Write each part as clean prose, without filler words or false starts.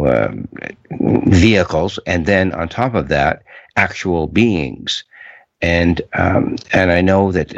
vehicles, and then on top of that, actual beings. And I know that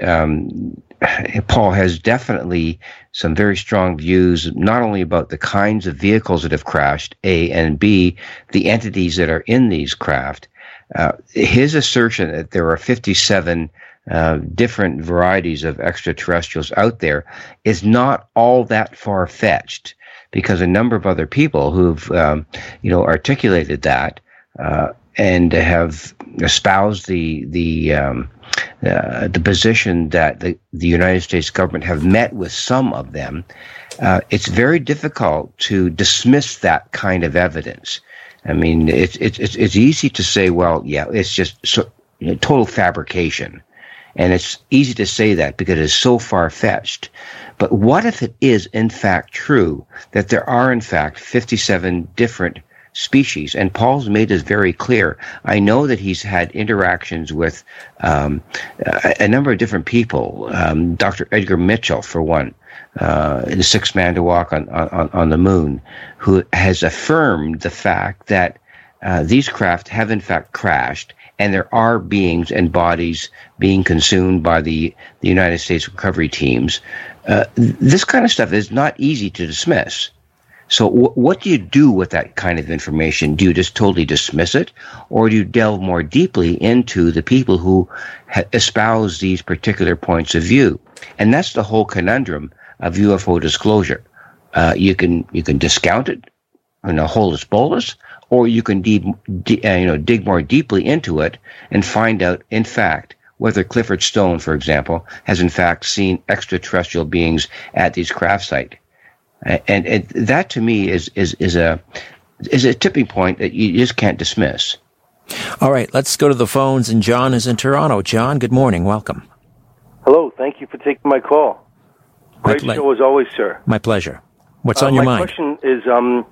Paul has definitely some very strong views, not only about the kinds of vehicles that have crashed, A, and B, the entities that are in these craft. His assertion that there are 57 different varieties of extraterrestrials out there is not all that far-fetched, because a number of other people who've articulated that and have espoused the position that the United States government have met with some of them. It's very difficult to dismiss that kind of evidence. I mean, it's easy to say, well, yeah, it's just total fabrication. And it's easy to say that because it's so far-fetched. But what if it is, in fact, true that there are, in fact, 57 different species? And Paul's made this very clear. I know that he's had interactions with a number of different people. Dr. Edgar Mitchell, for one, the sixth man to walk on the moon, who has affirmed the fact that these craft have, in fact, crashed, and there are beings and bodies being consumed by the United States recovery teams. This kind of stuff is not easy to dismiss. So what do you do with that kind of information? Do you just totally dismiss it, or do you delve more deeply into the people who espouse these particular points of view? And that's the whole conundrum of UFO disclosure. You can discount it, holus bolus, or you can dig more deeply into it and find out, in fact, whether Clifford Stone, for example, has in fact seen extraterrestrial beings at these craft sites. And that, to me, is a tipping point that you just can't dismiss. All right, let's go to the phones, and John is in Toronto. John, good morning. Welcome. Hello. Thank you for taking my call. Great show as always, sir. My pleasure. What's on your mind? My question is,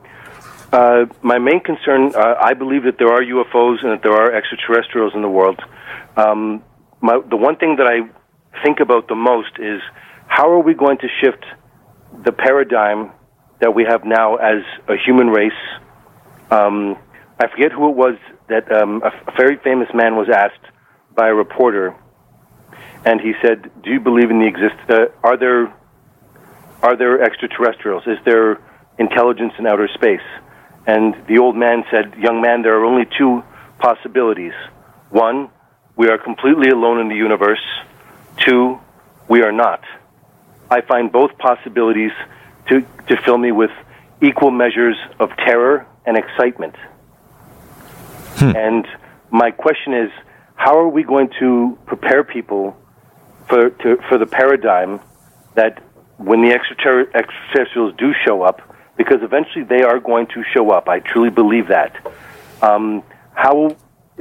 my main concern, I believe that there are UFOs and that there are extraterrestrials in the world. The one thing that I think about the most is, how are we going to shift the paradigm that we have now as a human race? I forget who it was that a very famous man was asked by a reporter, and he said, "Do you believe in the are there extraterrestrials? Is there intelligence in outer space?" And the old man said, "Young man, there are only two possibilities. One, we are completely alone in the universe. Two, we are not." I find both possibilities to fill me with equal measures of terror and excitement. And my question is, how are we going to prepare people for the paradigm that when the extraterrestrials do show up, because eventually they are going to show up, I truly believe that. Mr.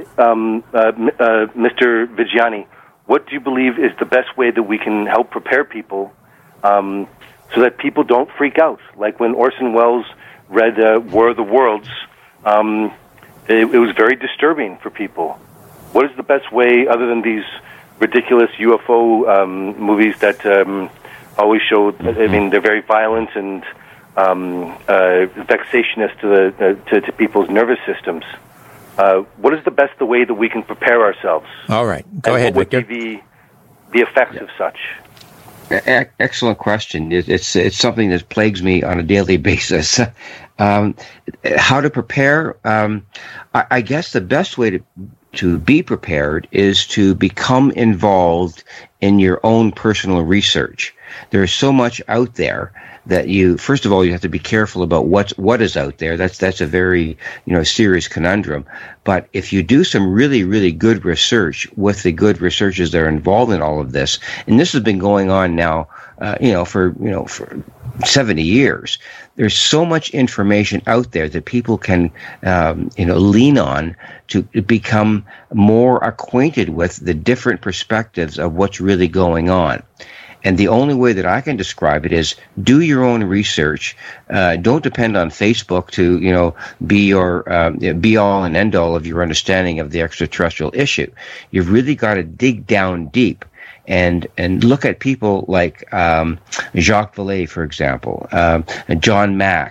Viggiani, what do you believe is the best way that we can help prepare people so that people don't freak out? Like when Orson Welles read War of the Worlds, it was very disturbing for people. What is the best way, other than these ridiculous UFO movies that always show, I mean, they're very violent and vexatious to people's nervous systems. What is the way that we can prepare ourselves? All right. Go ahead, Victor. What would be the effects of such? Excellent question. It's something that plagues me on a daily basis. How to prepare? I guess the best way to be prepared is to become involved in your own personal research. There's so much out there that first of all, you have to be careful about what is out there. That's a very, serious conundrum. But if you do some really, really good research with the good researchers that are involved in all of this, and this has been going on now, for 70 years, there's so much information out there that people can, lean on to become more acquainted with the different perspectives of what's really going on. And the only way that I can describe it is do your own research. Don't depend on Facebook to, be your be all and end all of your understanding of the extraterrestrial issue. You've really got to dig down deep and look at people like Jacques Vallée, for example, John Mack,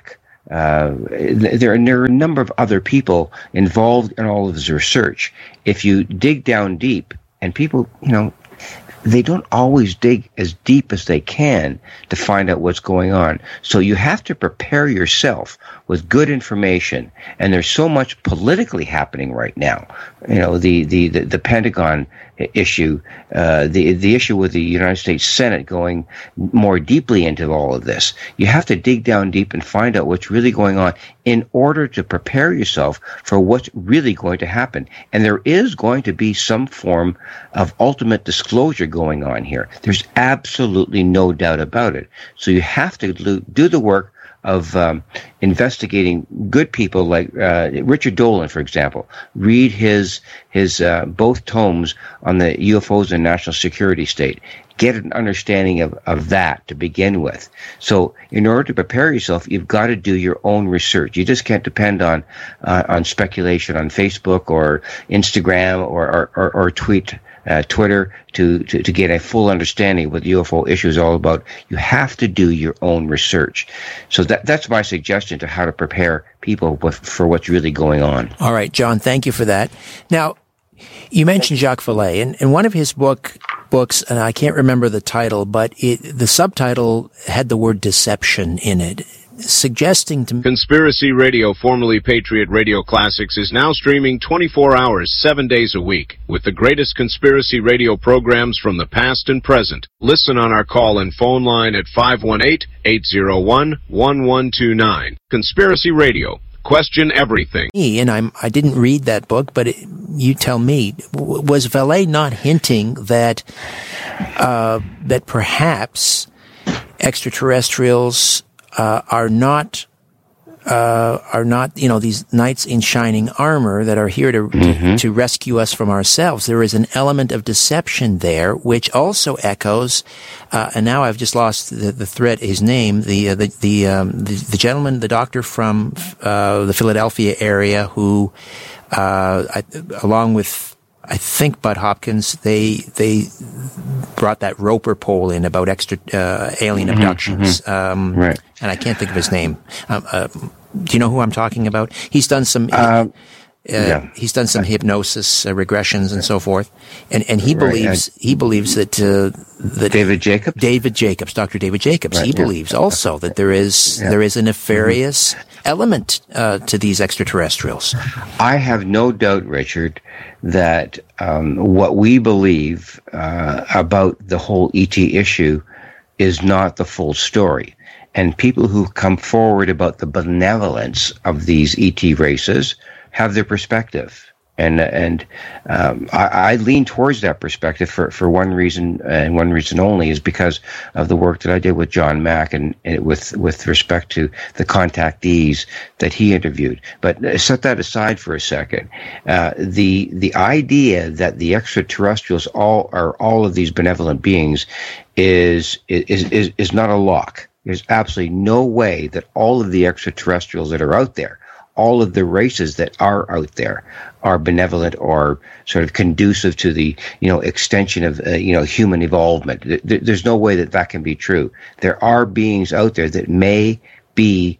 There are a number of other people involved in all of this research. If you dig down deep, and people, they don't always dig as deep as they can to find out what's going on. So you have to prepare yourself with good information. And there's so much politically happening right now. The Pentagon issue, the issue with the United States Senate going more deeply into all of this. You have to dig down deep and find out what's really going on in order to prepare yourself for what's really going to happen. And there is going to be some form of ultimate disclosure going on here. There's absolutely no doubt about it. So you have to do the work of investigating good people like Richard Dolan, for example. Read his both tomes on the UFOs and national security state. Get an understanding of that to begin with. So in order to prepare yourself, you've got to do your own research. You just can't depend on speculation on Facebook or Instagram or Twitter to get a full understanding of what the UFO issue is all about. You have to do your own research. So that's my suggestion to how to prepare people for what's really going on. All right, John, thank you for that. Now, you mentioned Jacques Vallée, and in one of his books, and I can't remember the title, but the subtitle had the word deception in it, suggesting to me... Conspiracy Radio, formerly Patriot Radio Classics, is now streaming 24 hours, 7 days a week, with the greatest conspiracy radio programs from the past and present. Listen on our call-in phone line at 518-801-1129. Conspiracy Radio. Question everything. And I didn't read that book, but you tell me, was Vallée not hinting that that perhaps extraterrestrials are not these knights in shining armor that are here to rescue us from ourselves? There is an element of deception there, which also echoes. And now I've just lost the thread. His name, the gentleman, the doctor from the Philadelphia area, who, along with, I think, Bud Hopkins, they brought that Roper poll in about alien abductions. Right. And I can't think of his name. Do you know who I'm talking about? He's done some. He's done some hypnosis regressions and so forth, and he believes that David Jacobs, Dr. David Jacobs, right, he believes also that there is a nefarious element to these extraterrestrials. I have no doubt, Richard, that what we believe about the whole ET issue is not the full story. And people who come forward about the benevolence of these ET races have their perspective. And I lean towards that perspective for one reason, and one reason only, is because of the work that I did with John Mack and with respect to the contactees that he interviewed. But set that aside for a second. The idea that the extraterrestrials are all of these benevolent beings is not a lock. There's absolutely no way that all of the extraterrestrials that are out there, all of the races that are out there, are benevolent or sort of conducive to the extension of human evolvement. There's no way that can be true. There are beings out there that may be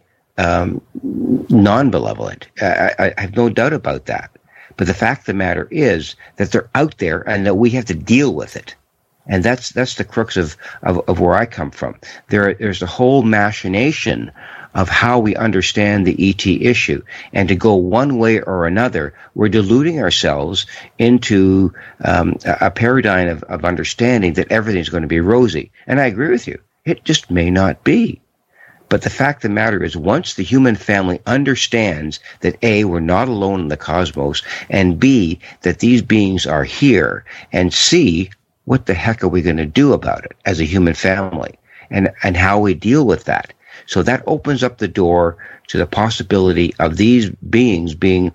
non-malevolent. I have no doubt about that. But the fact of the matter is that they're out there and that we have to deal with it. And that's the crux of where I come from. There's a whole machination of how we understand the ET issue. And to go one way or another, we're deluding ourselves into a paradigm of understanding that everything's going to be rosy. And I agree with you. It just may not be. But the fact of the matter is, once the human family understands that A, we're not alone in the cosmos, and B, that these beings are here, and C, what the heck are we going to do about it as a human family, and how we deal with that? So that opens up the door to the possibility of these beings being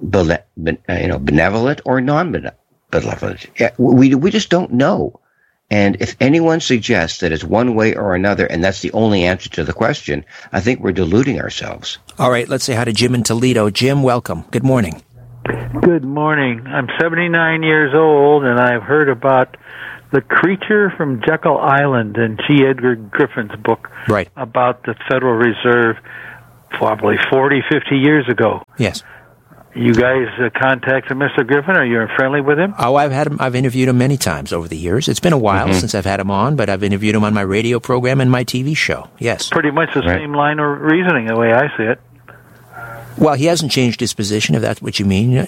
benevolent or non-benevolent. We just don't know. And if anyone suggests that it's one way or another, and that's the only answer to the question, I think we're deluding ourselves. All right, let's say hi to Jim in Toledo. Jim, welcome. Good morning. Good morning. I'm 79 years old, and I've heard about the creature from Jekyll Island in G. Edgar Griffin's book right. about the Federal Reserve. probably 40, 50 years ago. Yes. You guys contacted Mr. Griffin? Are you friendly with him? Oh, I've interviewed him many times over the years. It's been a while since I've had him on, but I've interviewed him on my radio program and my TV show. Yes. Pretty much the same line of reasoning, the way I see it. Well, he hasn't changed his position, if that's what you mean.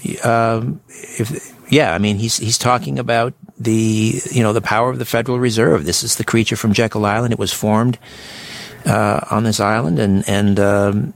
He's talking about the power of the Federal Reserve. This is the creature from Jekyll Island. It was formed on this island and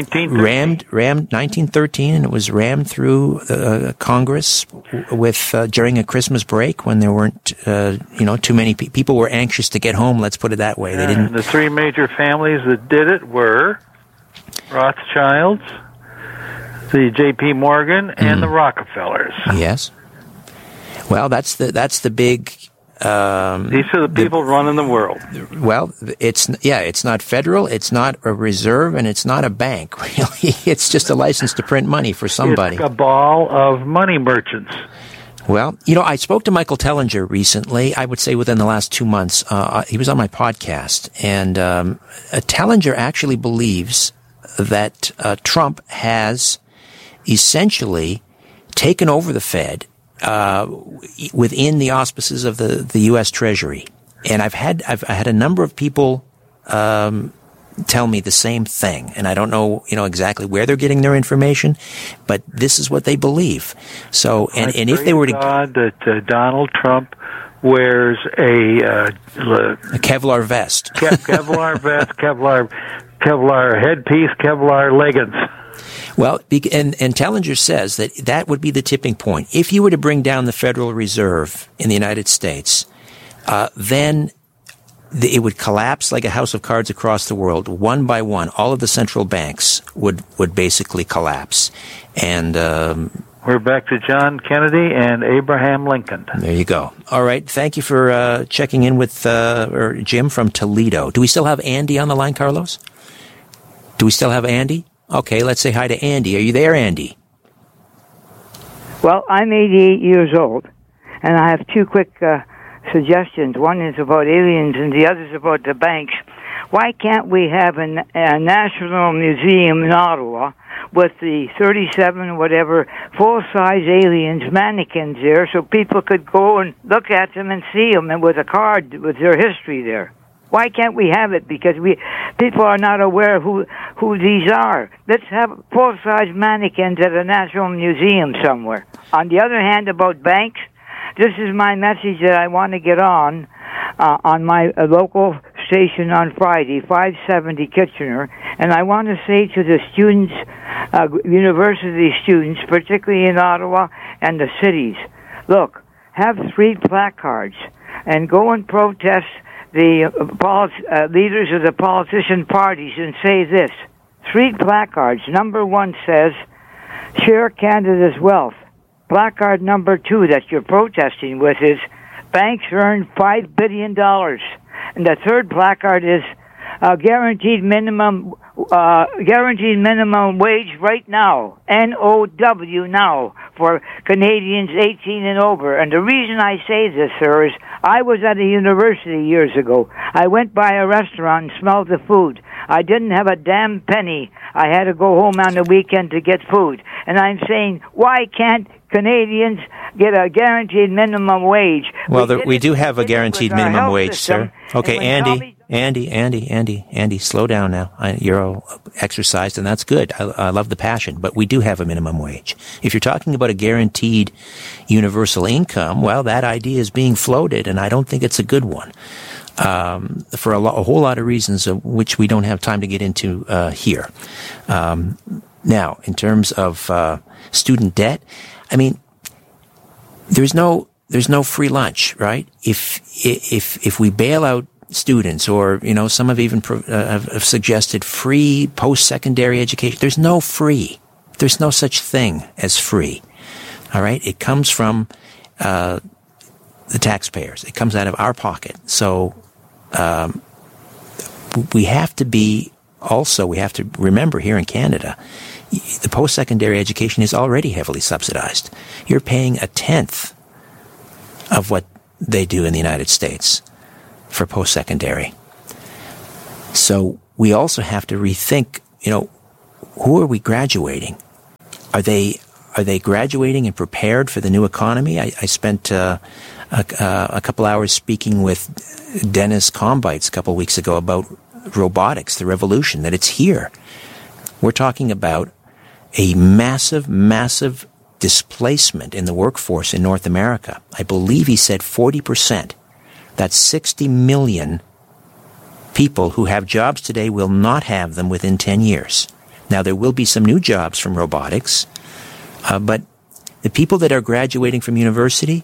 1913, and it was rammed through Congress with during a Christmas break when there weren't too many people were anxious to get home. Let's put it that way. They didn't. The three major families that did it were Rothschilds, the J.P. Morgan, and the Rockefellers. Yes. Well, that's the big. These are the people running the world. Well, it's not federal, it's not a reserve, and it's not a bank, really. It's just a license to print money for somebody. It's a cabal of money merchants. Well, I spoke to Michael Tellinger recently, I would say within the last 2 months. He was on my podcast, and Tellinger actually believes that Trump has essentially taken over the Fed within the auspices of the U.S. Treasury. And I've had a number of people tell me the same thing, and I don't know exactly where they're getting their information, but this is what they believe. So, and if they were to God that Donald Trump wears a Kevlar vest, Kevlar vest, Kevlar headpiece, Kevlar leggings. Well, and Tellinger says that would be the tipping point. If you were to bring down the Federal Reserve in the United States, then it would collapse like a house of cards across the world, one by one. All of the central banks would basically collapse. And we're back to John Kennedy and Abraham Lincoln. There you go. All right. Thank you for checking in with Jim from Toledo. Do we still have Andy on the line, Carlos? Do we still have Andy? Okay, let's say hi to Andy. Are you there, Andy? Well, I'm 88 years old, and I have two quick suggestions. One is about aliens, and the other is about the banks. Why can't we have a national museum in Ottawa with the 37 whatever full-size aliens, mannequins there, so people could go and look at them and see them, and with a card with their history there? Why can't we have it? Because people are not aware of who these are. Let's have full-size mannequins at a national museum somewhere. On the other hand, about banks, this is my message that I want to get on my local station on Friday, 570 Kitchener, and I want to say to the students, university students, particularly in Ottawa and the cities, look, have 3 placards and go and protest the leaders of the politician parties and say this. 3 placards. Number 1 says, share Canada's wealth. Placard number 2 that you're protesting with is, banks earn $5 billion. And the third placard is, guaranteed minimum wage right now, NOW now, for Canadians 18 and over. And the reason I say this, sir, is I was at a university years ago. I went by a restaurant and smelled the food. I didn't have a damn penny. I had to go home on the weekend to get food. And I'm saying, why can't Canadians get a guaranteed minimum wage? Well, we do have a guaranteed minimum wage, sir. Okay, Andy, slow down now. You're all exercised, and that's good. I love the passion, but we do have a minimum wage. If you're talking about a guaranteed universal income, well, that idea is being floated, and I don't think it's a good one. For a whole lot of reasons, which we don't have time to get into here. Now, in terms of student debt, I mean, there's no free lunch, right? If we bail out students, or some have even have suggested free post-secondary education, there's no free. There's no such thing as free. All right, it comes from the taxpayers. It comes out of our pocket. So we have to remember here in Canada, the post-secondary education is already heavily subsidized. You're paying 1/10 of what they do in the United States for post-secondary. So we also have to rethink, who are we graduating? Are they graduating and prepared for the new economy? I spent a couple hours speaking with Dennis Combites a couple weeks ago about robotics, the revolution, that it's here. We're talking about a massive, massive displacement in the workforce in North America. I believe he said 40%. That's 60 million people who have jobs today will not have them within 10 years. Now, there will be some new jobs from robotics, but the people that are graduating from university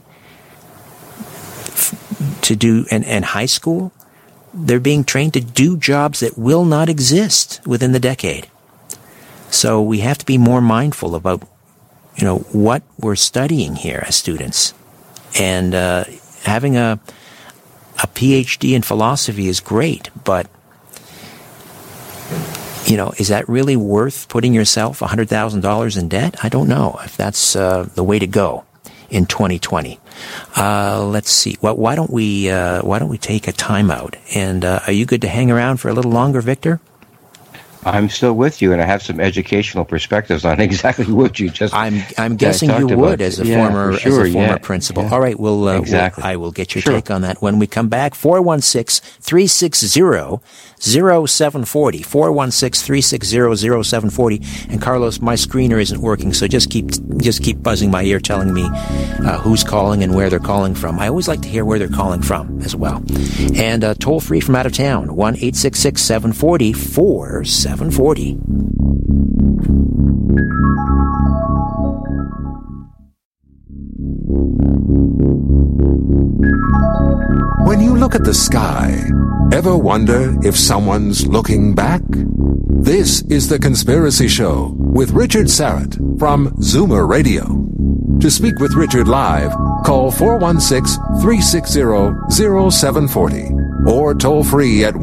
and high school, they're being trained to do jobs that will not exist within the decade. So we have to be more mindful about, what we're studying here as students. And having a PhD in philosophy is great, but is that really worth putting yourself $100,000 in debt? I don't know if that's the way to go in 2020. Let's see. Well, why don't we take a timeout? And are you good to hang around for a little longer, Victor? I'm still with you, and I have some educational perspectives on exactly what you just. I'm guessing you would as a former principal. Yeah. All right, exactly. I will get your take on that when we come back. 416-360-0740. 416-360-0740. And Carlos, my screener isn't working, so just keep buzzing my ear, telling me who's calling and where they're calling from. I always like to hear where they're calling from as well. And toll free from out of town, 1-866-740-4740. When you look at the sky, ever wonder if someone's looking back? This is The Conspiracy Show with Richard Syrett from Zoomer Radio. To speak with Richard live, call 416-360-0740 or toll free at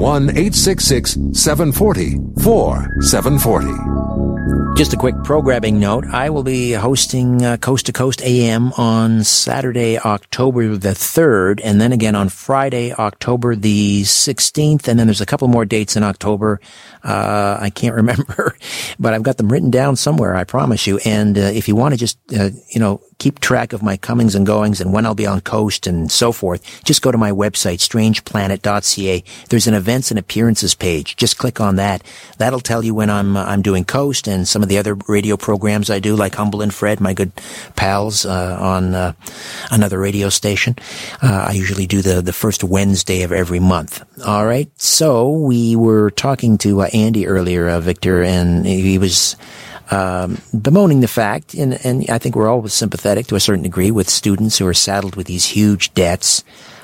1-866-740-4740. Just a quick programming note. I will be hosting Coast to Coast AM on Saturday, October the 3rd, and then again on Friday, October the 16th, and then there's a couple more dates in October. I can't remember, but I've got them written down somewhere, I promise you. And if you want to just, keep track of my comings and goings and when I'll be on Coast and so forth, just go to my website, strangeplanet.ca. There's an events and appearances page. Just click on that. That'll tell you when I'm doing Coast and some of the other radio programs I do, like Humble and Fred, my good pals, on another radio station. I usually do the first Wednesday of every month. All right. So we were talking to Andy earlier, Victor, and he was bemoaning the fact, and I think we're always sympathetic to a certain degree with students who are saddled with these huge debts.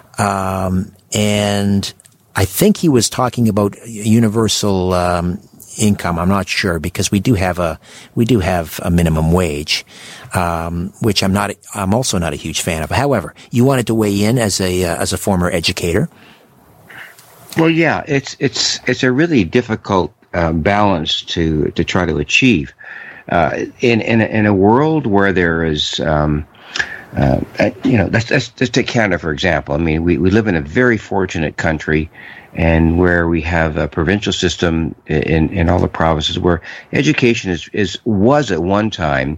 And I think he was talking about universal income. I'm not sure, because we do have a minimum wage, which I'm also not a huge fan of. However, you wanted to weigh in as a former educator. Well, yeah, it's a really difficult balance to try to achieve in a world where there is let's take Canada for example. I mean, we live in a very fortunate country, and where we have a provincial system in all the provinces where education was at one time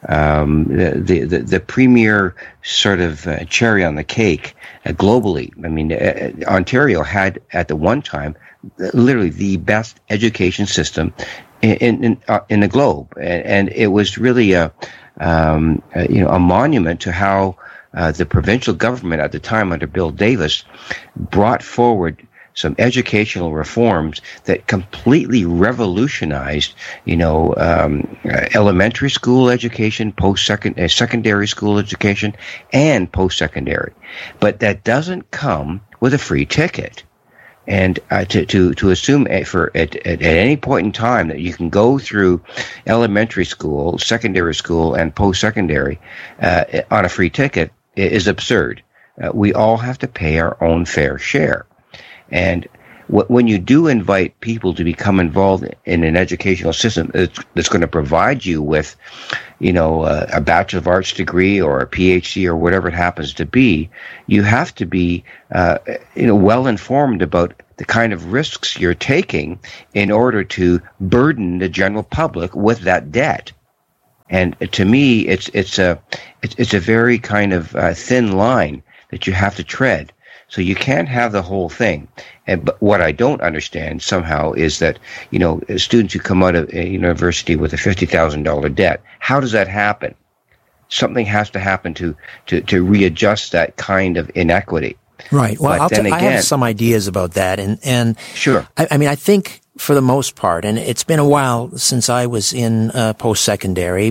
the premier sort of cherry on the cake globally. I mean, Ontario had at the one time literally the best education system in the globe, and it was really a monument to how the provincial government at the time under Bill Davis brought forward some educational reforms that completely revolutionized, elementary school education, secondary school education, and post-secondary. But that doesn't come with a free ticket. And to assume at any point in time that you can go through elementary school, secondary school, and post-secondary on a free ticket is absurd. We all have to pay our own fair share. And when you do invite people to become involved in an educational system that's going to provide you with, a Bachelor of Arts degree or a PhD or whatever it happens to be, you have to be, well informed about the kind of risks you're taking in order to burden the general public with that debt. And to me, it's a very kind of thin line that you have to tread. So you can't have the whole thing. But what I don't understand somehow is that, students who come out of a university with a $50,000 debt, how does that happen? Something has to happen to readjust that kind of inequity. Right. Well, I have some ideas about that. And sure. I mean, I think for the most part, and it's been a while since I was in post-secondary,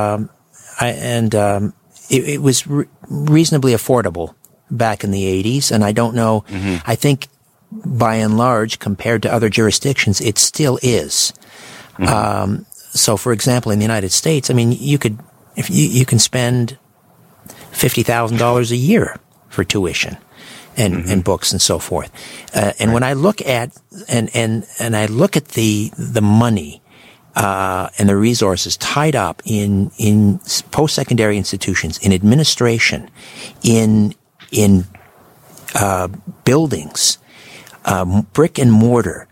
it was reasonably affordable back in the 80s, and I don't know, I think by and large, compared to other jurisdictions, it still is. So, for example, in the United States, I mean, you can spend $50,000 a year for tuition and books and so forth. And when I look at and I look at the money and the resources tied up in post-secondary institutions, in administration, in buildings, brick and mortar,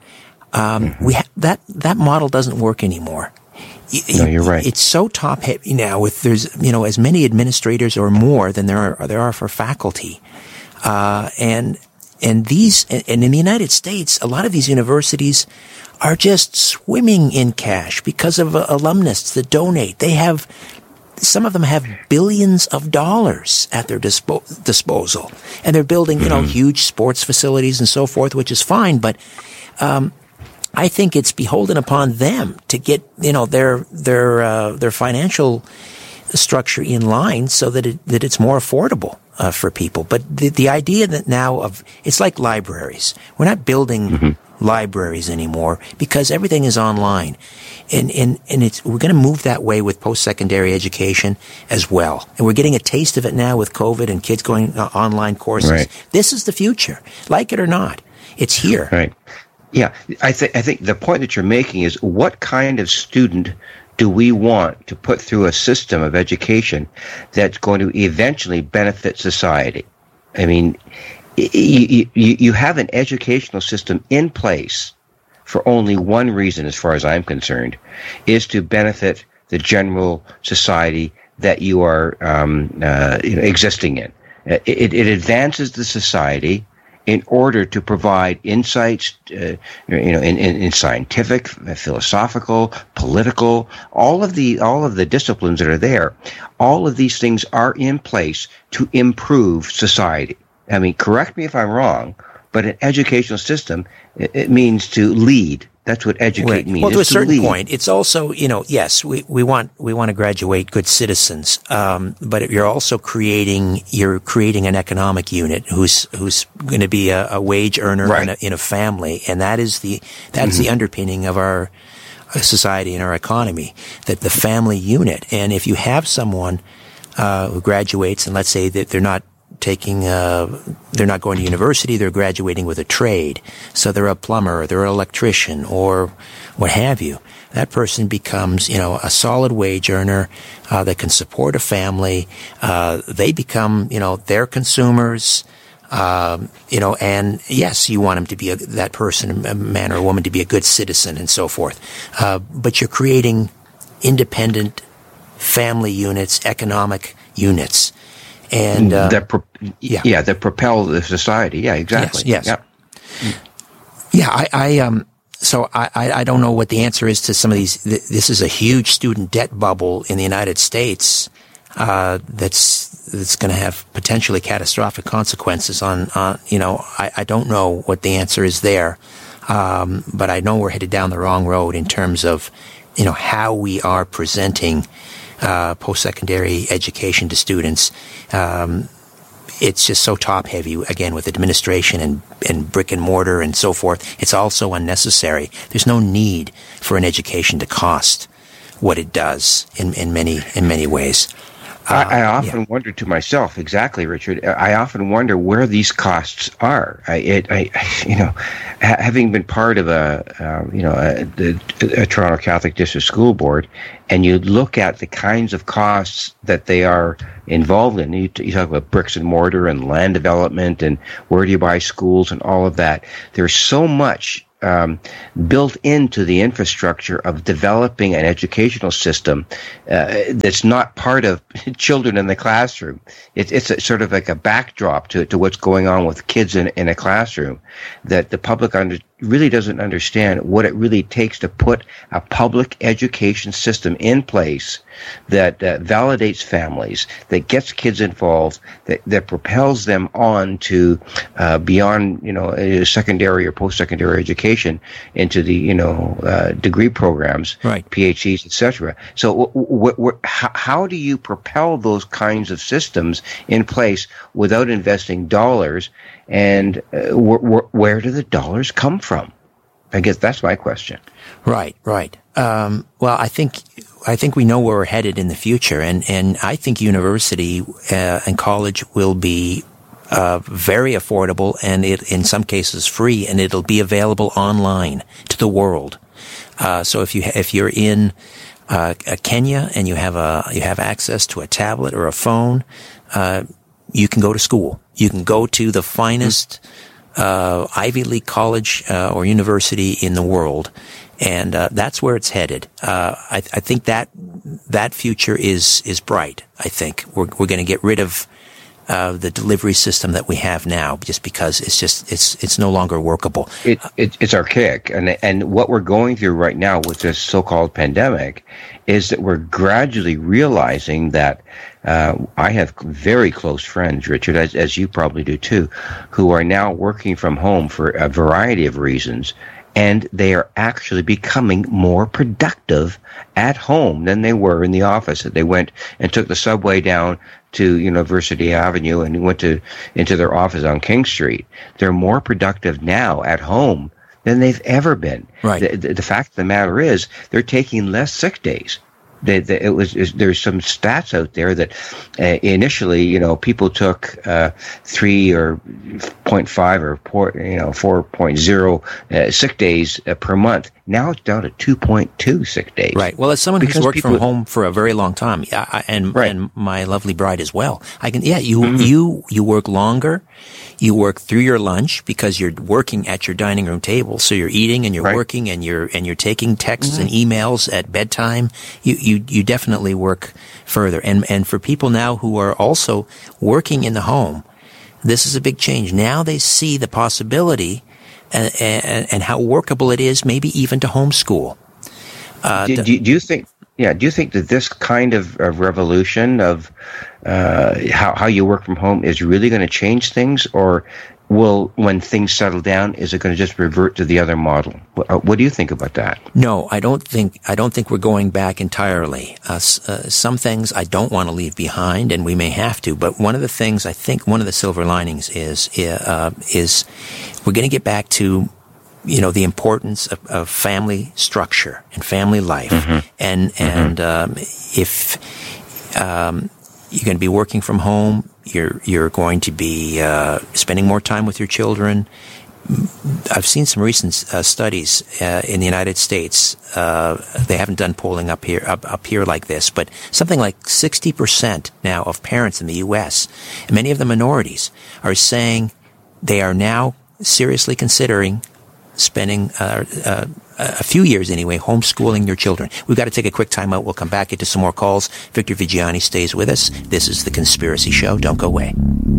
that model doesn't work anymore. No, you're right. It's so top heavy now. There's as many administrators or more than there are for faculty, and in the United States, a lot of these universities are just swimming in cash because of alumnus that donate. Some of them have billions of dollars at their disposal, and they're building, huge sports facilities and so forth, which is fine. But I think it's beholden upon them to get, their financial structure in line so that it's more affordable for people. But the idea that now it's like libraries. We're not building libraries anymore because everything is online. And we're going to move that way with post-secondary education as well. And we're getting a taste of it now with COVID and kids going online courses. Right. This is the future. Like it or not, it's here. Right. Yeah. I think the point that you're making is, what kind of student do we want to put through a system of education that's going to eventually benefit society? I mean, you have an educational system in place for only one reason, as far as I'm concerned, is to benefit the general society that you are existing in. It advances the society in order to provide insights, in scientific, philosophical, political, all of the disciplines that are there. All of these things are in place to improve society. I mean, correct me if I'm wrong, but an educational system, it means to lead. That's what educate means. Well, to a certain point, it's also, yes, we want to graduate good citizens, but you're also creating an economic unit who's going to be a wage earner in a family, and that's the underpinning of our society and our economy, that the family unit. And if you have someone who graduates, and let's say that they're not going to university, they're graduating with a trade. So they're a plumber, they're an electrician, or what have you. That person becomes, a solid wage earner, that can support a family. They become, they're consumers, and yes, you want them to be that person, a man or a woman, to be a good citizen and so forth. But you're creating independent family units, economic units. And that propel the society. Yeah, exactly. Yes. Yeah. So I don't know what the answer is to some of these. This is a huge student debt bubble in the United States that's going to have potentially catastrophic consequences on. I don't know what the answer is there, but I know we're headed down the wrong road in terms of how we are presenting post-secondary education to students. It's just so top-heavy, again, with administration and brick and mortar and so forth. It's also unnecessary. There's no need for an education to cost what it does in many ways. I often wonder to myself, exactly, Richard. I often wonder where these costs are. Having been part of a Toronto Catholic District School Board, and you look at the kinds of costs that they are involved in. You talk about bricks and mortar and land development and where do you buy schools and all of that. There's so much built into the infrastructure of developing an educational system that's not part of children in the classroom. It's a, sort of like a backdrop to what's going on with kids in a classroom, that the public really doesn't understand what it really takes to put a public education system in place that validates families, that gets kids involved, that propels them on to beyond secondary or post-secondary education into the degree programs, right, PhDs, etc. So how do you propel those kinds of systems in place without investing dollars? And where do the dollars come from? I guess that's my question. Right. Well, I think we know where we're headed in the future, and I think university and college will be very affordable, and in some cases free, and it'll be available online to the world. So if you're in Kenya and you have access to a tablet or a phone, you can go to school. You can go to the finest Ivy League college or university in the world, and that's where it's headed. I think that future is bright. I think we're going to get rid of the delivery system that we have now, just because it's no longer workable. It's archaic, and what we're going through right now with this so-called pandemic is that we're gradually realizing that I have very close friends, Richard, as you probably do too, who are now working from home for a variety of reasons, and they are actually becoming more productive at home than they were in the office. They went and took the subway down to University Avenue and went into their office on King Street. They're more productive now at home than they've ever been. Right. The fact of the matter is they're taking less sick days. There's some stats out there that initially, people took 3 or 0.5 or 4.0 sick days per month. Now it's down to 2.2 sick days. Right. Well, as someone who's worked from home for a very long time, and my lovely bride as well, I can. Yeah, you work longer. You work through your lunch because you're working at your dining room table. So you're eating and you're working and you're taking texts and emails at bedtime. You definitely work further. And for people now who are also working in the home, this is a big change. Now they see the possibility and how workable it is, maybe even to homeschool. Do you think? Yeah. Do you think that this kind of revolution of how you work from home is really going to change things, or when things settle down, is it going to just revert to the other model? What do you think about that? No, I don't think we're going back entirely. Some things I don't want to leave behind, and we may have to. But one of the things I think, one of the silver linings is we're going to get back to the importance of family structure and family life, and if you're going to be working from home, you're going to be spending more time with your children. I've seen some recent studies in the United States. They haven't done polling up here like this, but something like 60% now of parents in the U.S., and many of the minorities, are saying they are now seriously considering spending a few years anyway homeschooling your children. We've got to take a quick time out. We'll come back into some more calls. Victor Viggiani stays with us. This is The Conspiracy Show. Don't go away.